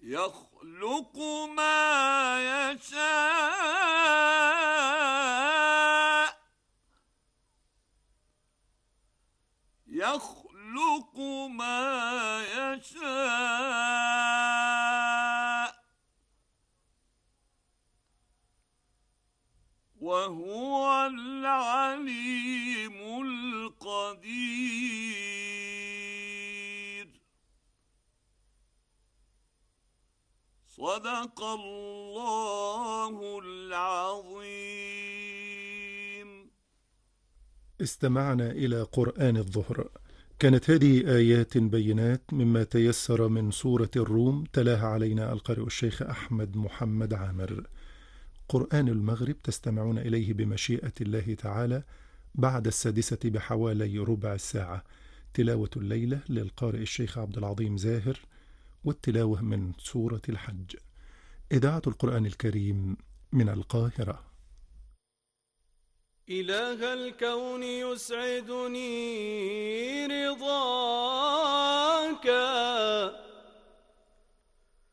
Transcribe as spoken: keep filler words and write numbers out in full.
يخلق ما يشاء يخلق ما يشاء وهو العليم القدير. صدق الله العظيم. استمعنا إلى قرآن الظهر. كانت هذه آيات بينات مما تيسر من سورة الروم، تلاها علينا القارئ الشيخ أحمد محمد عامر. قرآن المغرب تستمعون إليه بمشيئة الله تعالى بعد السادسة بحوالي ربع ساعة. تلاوة الليلة للقارئ الشيخ عبد العظيم زاهر، والتلاوة من سورة الحج. إذاعة القرآن الكريم من القاهرة. إله الكون يسعدني